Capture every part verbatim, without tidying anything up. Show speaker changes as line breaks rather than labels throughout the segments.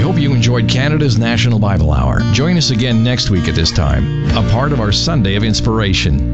hope you enjoyed Canada's National Bible Hour. Join us again next week at this time, a part of our Sunday of Inspiration.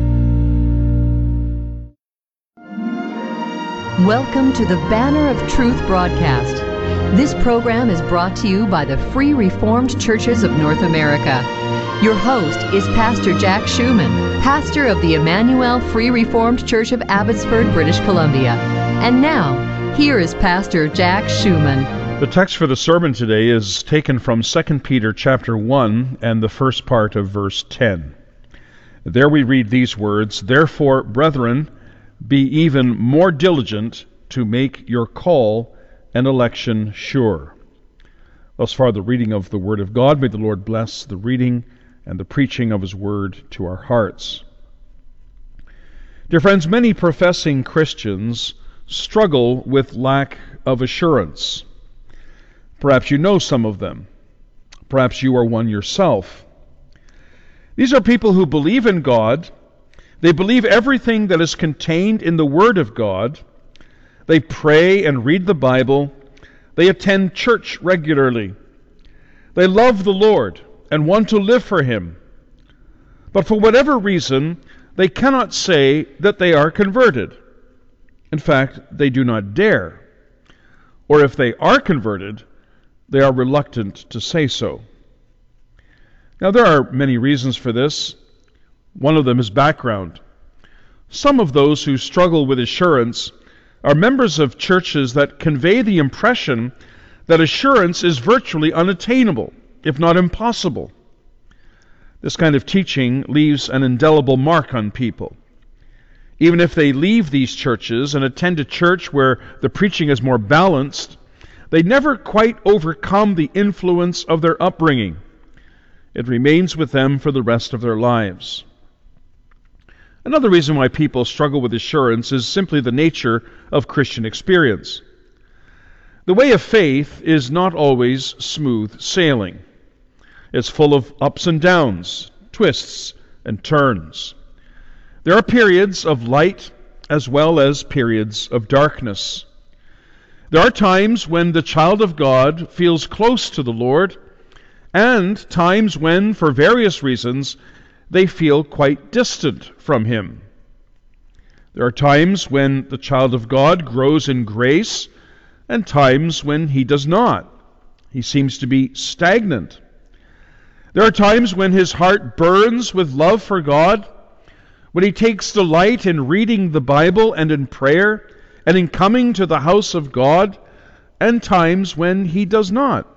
Welcome to the Banner of Truth broadcast. This program is brought to you by the Free Reformed Churches of North America. Your host is Pastor Jack Schumann, pastor of the Emmanuel Free Reformed Church of Abbotsford, British Columbia. And now, here is Pastor Jack Schumann.
The text for the sermon today is taken from Second Peter chapter one and the first part of verse ten. There we read these words, "Therefore, brethren, be even more diligent to make your call and election sure." Thus far the reading of the Word of God. May the Lord bless the reading and the preaching of His Word to our hearts. Dear friends, many professing Christians struggle with lack of assurance. Perhaps you know some of them. Perhaps you are one yourself. These are people who believe in God. They believe everything that is contained in the Word of God. They pray and read the Bible. They attend church regularly. They love the Lord and want to live for Him. But for whatever reason, they cannot say that they are converted. In fact, they do not dare. Or if they are converted, they are reluctant to say so. Now, there are many reasons for this. One of them is background. Some of those who struggle with assurance are members of churches that convey the impression that assurance is virtually unattainable, if not impossible. This kind of teaching leaves an indelible mark on people. Even if they leave these churches and attend a church where the preaching is more balanced, they never quite overcome the influence of their upbringing. It remains with them for the rest of their lives. Another reason why people struggle with assurance is simply the nature of Christian experience. The way of faith is not always smooth sailing. It's full of ups and downs, twists and turns. There are periods of light as well as periods of darkness. There are times when the child of God feels close to the Lord, and times when, for various reasons, they feel quite distant from Him. There are times when the child of God grows in grace, and times when he does not. He seems to be stagnant. There are times when his heart burns with love for God, when he takes delight in reading the Bible and in prayer, and in coming to the house of God, and times when he does not.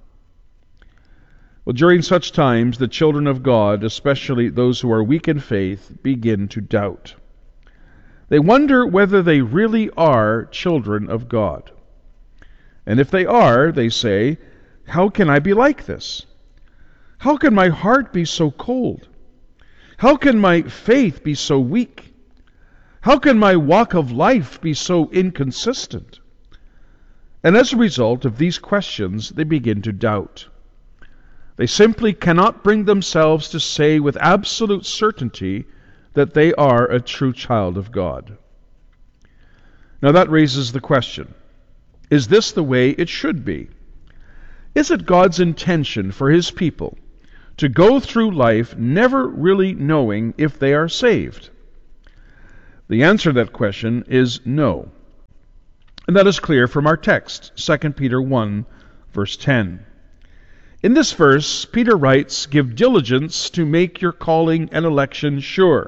Well, during such times, the children of God, especially those who are weak in faith, begin to doubt. They wonder whether they really are children of God. And if they are, they say, how can I be like this? How can my heart be so cold? How can my faith be so weak? How can my walk of life be so inconsistent? And as a result of these questions, they begin to doubt. They simply cannot bring themselves to say with absolute certainty that they are a true child of God. Now that raises the question, is this the way it should be? Is it God's intention for His people to go through life never really knowing if they are saved? The answer to that question is no. And that is clear from our text, Second Peter one, verse ten. In this verse, Peter writes, "Give diligence to make your calling and election sure."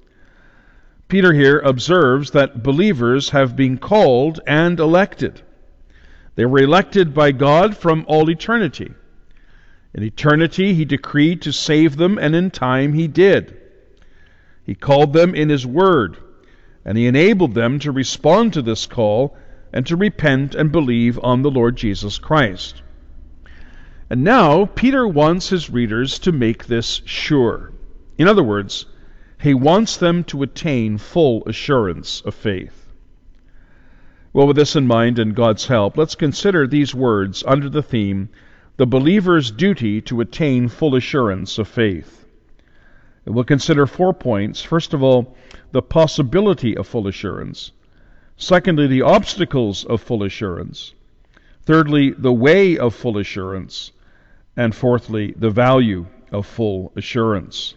Peter here observes that believers have been called and elected. They were elected by God from all eternity. In eternity, He decreed to save them, and in time He did. He called them in His Word, and He enabled them to respond to this call and to repent and believe on the Lord Jesus Christ. And now, Peter wants his readers to make this sure. In other words, he wants them to attain full assurance of faith. Well, with this in mind and God's help, let's consider these words under the theme, the believer's duty to attain full assurance of faith. And we'll consider four points. First of all, the possibility of full assurance. Secondly, the obstacles of full assurance. Thirdly, the way of full assurance. And fourthly, the value of full assurance.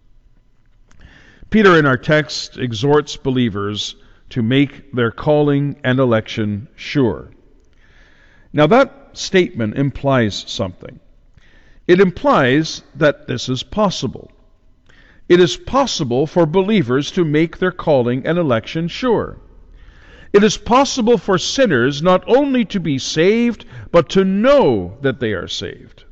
Peter, in our text, exhorts believers to make their calling and election sure. Now, that statement implies something. It implies that this is possible. It is possible for believers to make their calling and election sure. It is possible for sinners not only to be saved, but to know that they are saved.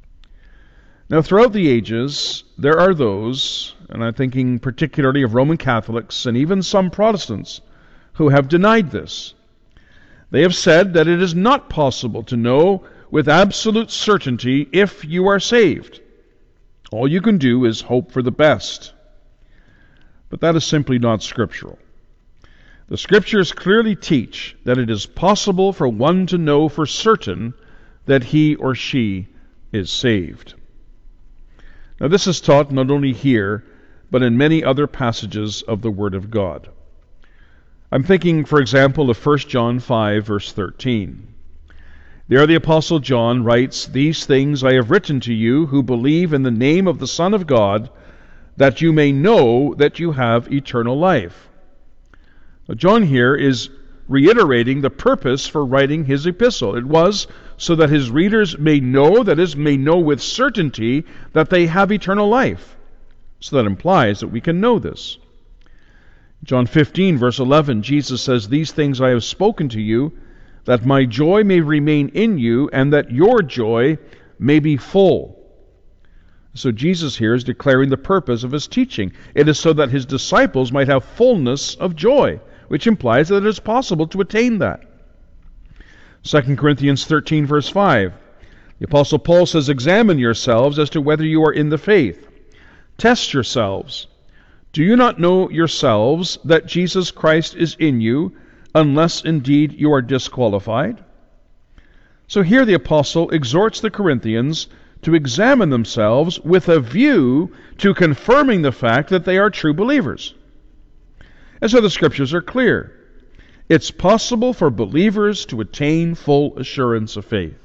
Now, throughout the ages, there are those, and I'm thinking particularly of Roman Catholics and even some Protestants, who have denied this. They have said that it is not possible to know with absolute certainty if you are saved. All you can do is hope for the best. But that is simply not scriptural. The Scriptures clearly teach that it is possible for one to know for certain that he or she is saved. Now, this is taught not only here, but in many other passages of the Word of God. I'm thinking, for example, of First John five, verse thirteen. There the Apostle John writes, "These things I have written to you who believe in the name of the Son of God, that you may know that you have eternal life." Now, John here is reiterating the purpose for writing his epistle. It was so that his readers may know, that is, may know with certainty that they have eternal life. So that implies that we can know this. John fifteen, verse eleven, Jesus says, "These things I have spoken to you, that my joy may remain in you, and that your joy may be full." So Jesus here is declaring the purpose of his teaching. It is so that his disciples might have fullness of joy, which implies that it is possible to attain that. Second Corinthians thirteen, verse five, the Apostle Paul says, "Examine yourselves as to whether you are in the faith. Test yourselves. Do you not know yourselves that Jesus Christ is in you, unless indeed you are disqualified?" So here the apostle exhorts the Corinthians to examine themselves with a view to confirming the fact that they are true believers. And so the Scriptures are clear. It's possible for believers to attain full assurance of faith.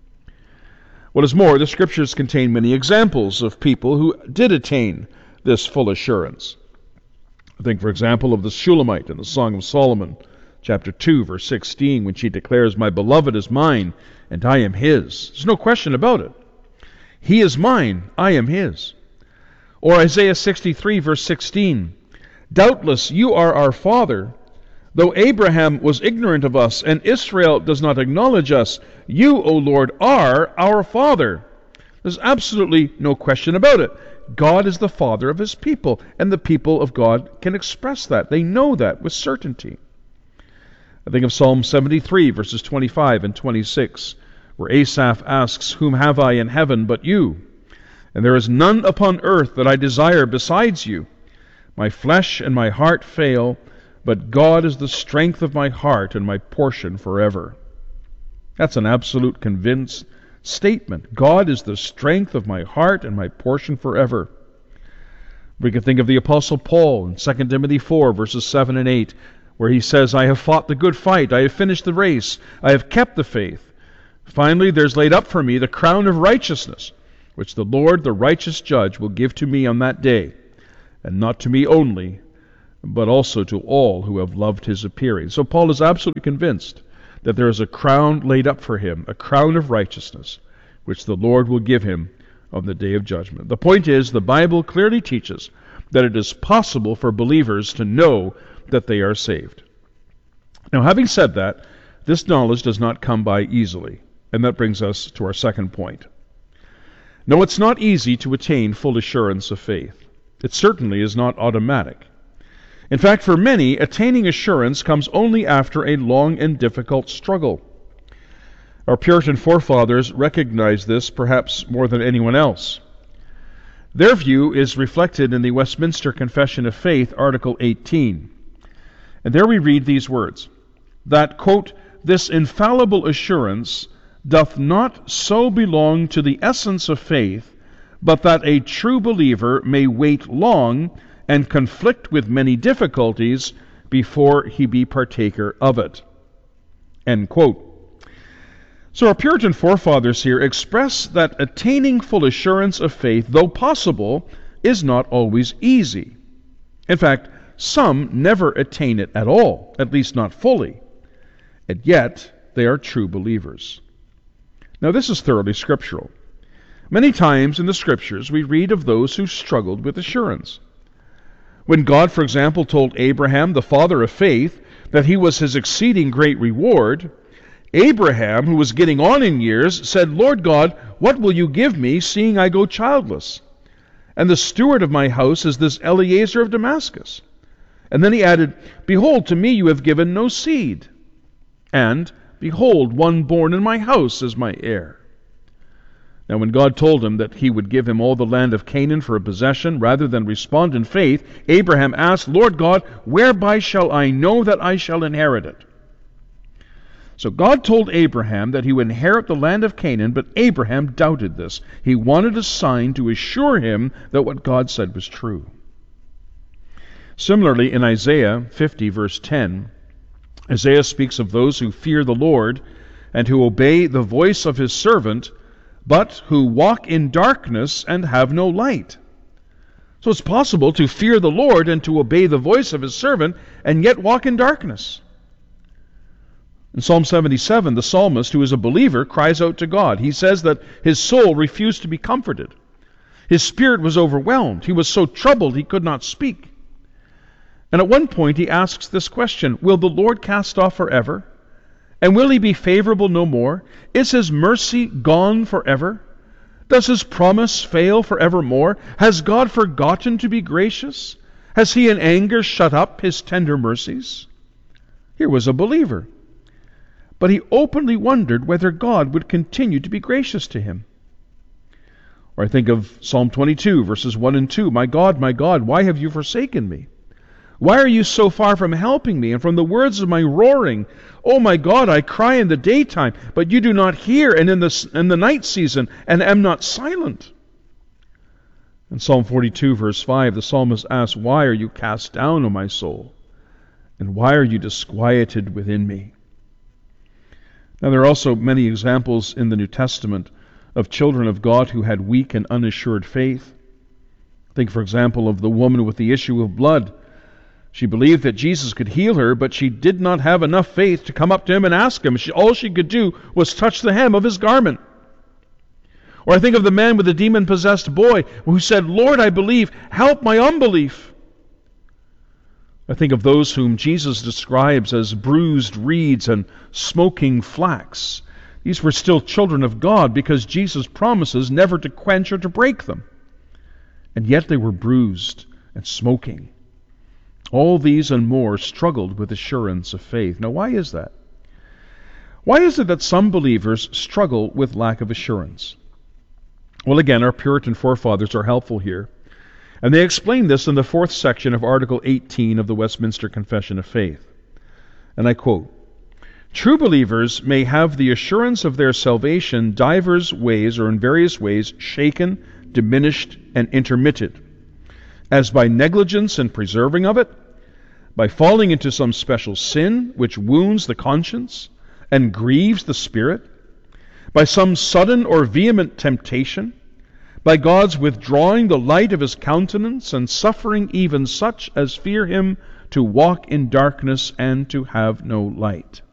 What is more, the Scriptures contain many examples of people who did attain this full assurance. I think, for example, of the Shulamite in the Song of Solomon, chapter two, verse sixteen, when she declares, "My beloved is mine, and I am his." There's no question about it. He is mine, I am his. Or Isaiah sixty-three, verse sixteen, "Doubtless you are our father. Though Abraham was ignorant of us, and Israel does not acknowledge us, you, O Lord, are our Father." There's absolutely no question about it. God is the Father of his people, and the people of God can express that. They know that with certainty. I think of Psalm seventy-three, verses twenty-five and twenty-six, where Asaph asks, "Whom have I in heaven but you? And there is none upon earth that I desire besides you. My flesh and my heart fail, but God is the strength of my heart and my portion forever." That's an absolute convinced statement. God is the strength of my heart and my portion forever. We can think of the Apostle Paul in Second Timothy four, verses seven and eight, where he says, "I have fought the good fight, I have finished the race, I have kept the faith. Finally, there's laid up for me the crown of righteousness, which the Lord, the righteous judge, will give to me on that day, and not to me only, but also to all who have loved his appearing." So Paul is absolutely convinced that there is a crown laid up for him, a crown of righteousness, which the Lord will give him on the day of judgment. The point is, the Bible clearly teaches that it is possible for believers to know that they are saved. Now, having said that, this knowledge does not come by easily, and that brings us to our second point. No, it's not easy to attain full assurance of faith. It certainly is not automatic. In fact, for many, attaining assurance comes only after a long and difficult struggle. Our Puritan forefathers recognized this perhaps more than anyone else. Their view is reflected in the Westminster Confession of Faith, Article eighteen. And there we read these words, that, quote, "This infallible assurance doth not so belong to the essence of faith, but that a true believer may wait long and conflict with many difficulties before he be partaker of it." End quote. So our Puritan forefathers here express that attaining full assurance of faith, though possible, is not always easy. In fact, some never attain it at all, at least not fully. And yet, they are true believers. Now, this is thoroughly scriptural. Many times in the Scriptures, we read of those who struggled with assurance. When God, for example, told Abraham, the father of faith, that he was his exceeding great reward, Abraham, who was getting on in years, said, "Lord God, what will you give me, seeing I go childless? And the steward of my house is this Eliezer of Damascus." And then he added, "Behold, to me you have given no seed. And, behold, one born in my house is my heir." Now when God told him that he would give him all the land of Canaan for a possession, rather than respond in faith, Abraham asked, "Lord God, whereby shall I know that I shall inherit it?" So God told Abraham that he would inherit the land of Canaan, but Abraham doubted this. He wanted a sign to assure him that what God said was true. Similarly, in Isaiah fifty, verse ten, Isaiah speaks of those who fear the Lord and who obey the voice of his servant, but who walk in darkness and have no light. So it's possible to fear the Lord and to obey the voice of his servant and yet walk in darkness. In Psalm seventy-seven, the psalmist, who is a believer, cries out to God. He says that his soul refused to be comforted. His spirit was overwhelmed. He was so troubled he could not speak. And at one point he asks this question, "Will the Lord cast off forever? And will he be favorable no more? Is his mercy gone forever? Does his promise fail forevermore? Has God forgotten to be gracious? Has he in anger shut up his tender mercies?" Here was a believer, but he openly wondered whether God would continue to be gracious to him. Or I think of Psalm twenty-two, verses one and two. "My God, my God, why have you forsaken me? Why are you so far from helping me and from the words of my roaring? Oh my God, I cry in the daytime, but you do not hear, and in the, in the night season, and am not silent." In Psalm forty-two, verse five, the psalmist asks, "Why are you cast down, O my soul? And why are you disquieted within me?" Now there are also many examples in the New Testament of children of God who had weak and unassured faith. Think, for example, of the woman with the issue of blood. She believed that Jesus could heal her, but she did not have enough faith to come up to him and ask him. She, all she could do was touch the hem of his garment. Or I think of the man with the demon-possessed boy who said, "Lord, I believe, help my unbelief." I think of those whom Jesus describes as bruised reeds and smoking flax. These were still children of God because Jesus promises never to quench or to break them. And yet they were bruised and smoking. All these and more struggled with assurance of faith. Now, why is that? Why is it that some believers struggle with lack of assurance? Well, again, our Puritan forefathers are helpful here. And they explain this in the fourth section of Article eighteen of the Westminster Confession of Faith. And I quote, "True believers may have the assurance of their salvation divers ways or in various ways shaken, diminished, and intermitted, as by negligence in preserving of it, by falling into some special sin which wounds the conscience and grieves the spirit, by some sudden or vehement temptation, by God's withdrawing the light of his countenance and suffering even such as fear him to walk in darkness and to have no light."